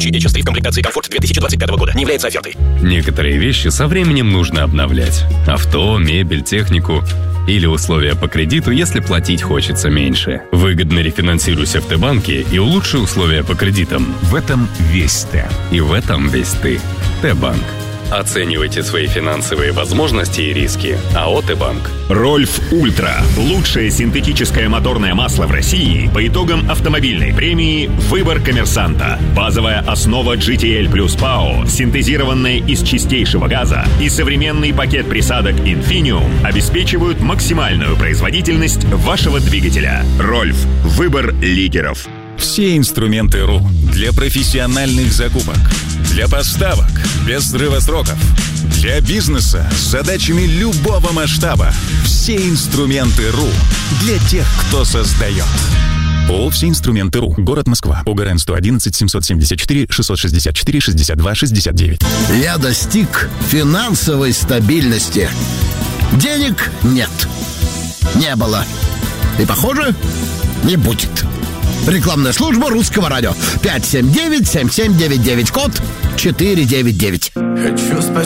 GHS-3 в комплектации «Комфорт» 2025 года не является офертой. Некоторые вещи со временем нужно обновлять. Авто, мебель, технику. Или условия по кредиту, если платить хочется меньше. Выгодно рефинансируйся в Т-банке и улучши условия по кредитам. В этом весь Т. И в этом весь ты. Т-банк. Оценивайте свои финансовые возможности и риски. АО «Т-банк». Рольф Ультра. Лучшее синтетическое моторное масло в России по итогам автомобильной премии «Выбор коммерсанта». Базовая основа GTL плюс ПАО, синтезированная из чистейшего газа, и современный пакет присадок Infinium обеспечивают максимальную производительность вашего двигателя. Рольф. Выбор лидеров. Все инструменты РУ для профессиональных закупок, для поставок без срыва сроков, для бизнеса с задачами любого масштаба. Все инструменты РУ для тех, кто создает. ООО «Все инструменты РУ». Город Москва. ОГРН 111 774 664 62 69. Я достиг финансовой стабильности. Денег нет. Не было. И, похоже, не будет. Рекламная служба Русского радио. 579-7799, код 499.